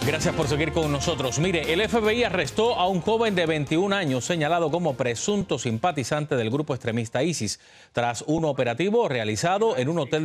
Gracias por seguir con nosotros. Mire, el FBI arrestó a un joven de 21 años señalado como presunto simpatizante del grupo extremista ISIS tras un operativo realizado en un hotel